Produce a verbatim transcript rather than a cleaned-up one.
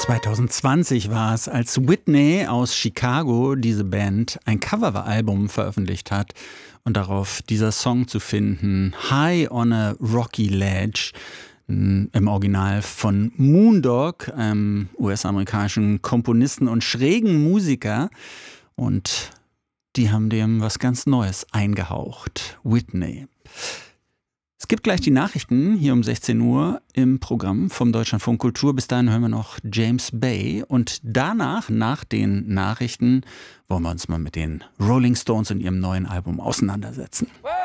zwanzig zwanzig war es, als Whitney aus Chicago, diese Band, ein Coveralbum veröffentlicht hat und darauf dieser Song zu finden, High on a Rocky Ledge, im Original von Moondog, einem U S-amerikanischen Komponisten und schrägen Musiker. Und die haben dem was ganz Neues eingehaucht. Whitney. Es gibt gleich die Nachrichten hier um sechzehn Uhr im Programm vom Deutschlandfunk Kultur. Bis dahin hören wir noch James Bay. Und danach, nach den Nachrichten, wollen wir uns mal mit den Rolling Stones und ihrem neuen Album auseinandersetzen.